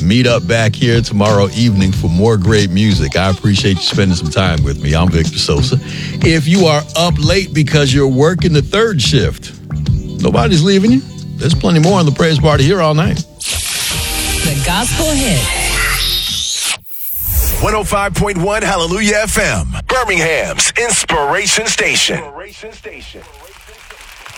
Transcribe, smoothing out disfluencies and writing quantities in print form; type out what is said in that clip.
meet up back here tomorrow evening for more great music. I appreciate you spending some time with me. I'm Victor Sosa. If you are up late because you're working the third shift, nobody's leaving you. There's plenty more on the Praise Party here all night. The Gospel Hit. 105.1 Hallelujah FM, Birmingham's Inspiration Station.